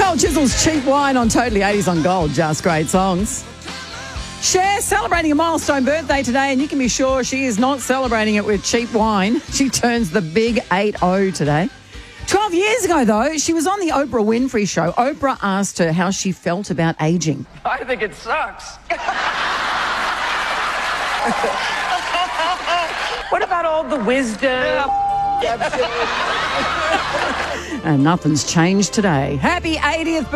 Joel Chisel's Cheap Wine on Totally 80s on Gold. Just great songs. Cher celebrating a milestone birthday today, and you can be sure she is not celebrating it with cheap wine. She turns the big 80 today. 12 years ago, though, she was on the Oprah Winfrey Show. Oprah asked her how she felt about aging. I think it sucks. What about all the wisdom? And nothing's changed today. Happy 80th birthday.